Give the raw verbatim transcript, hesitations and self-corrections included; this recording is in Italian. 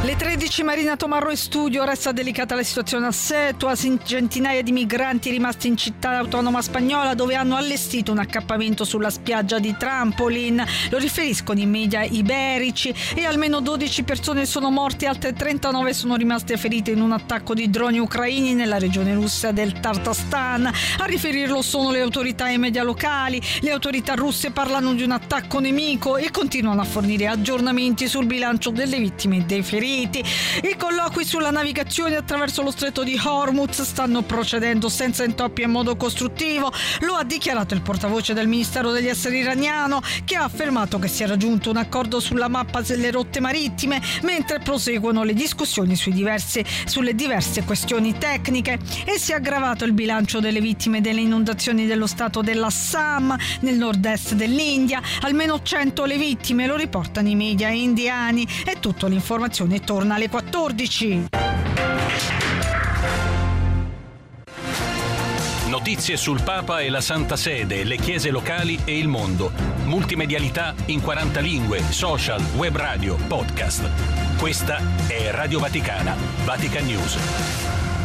Le tredici, Marina Tomarro in studio. Resta delicata la situazione a Ceuta, centinaia di migranti rimasti in città autonoma spagnola dove hanno allestito un accappamento sulla spiaggia di Trampolin. Lo riferiscono i media iberici e almeno dodici persone sono morte, altre trentanove sono rimaste ferite in un attacco di droni ucraini nella regione russa del Tatarstan. A riferirlo sono le autorità e i media locali. Le autorità russe parlano di un attacco nemico e continuano a fornire aggiornamenti sul bilancio delle vittime e dei feriti. I colloqui sulla navigazione attraverso lo stretto di Hormuz stanno procedendo senza intoppi e in modo costruttivo. Lo ha dichiarato il portavoce del Ministero degli Esteri iraniano, che ha affermato che si è raggiunto un accordo sulla mappa delle rotte marittime mentre proseguono le discussioni sui diverse, sulle diverse questioni tecniche. E si è aggravato il bilancio delle vittime delle inondazioni dello stato dell'Assam nel nord-est dell'India. Almeno cento le vittime, lo riportano i media indiani. E tutto, l'informazione torna alle quattordici. Notizie sul Papa e la Santa Sede, le chiese locali e il mondo. Multimedialità in quaranta lingue, social, web radio, podcast. Questa è Radio Vaticana, Vatican News.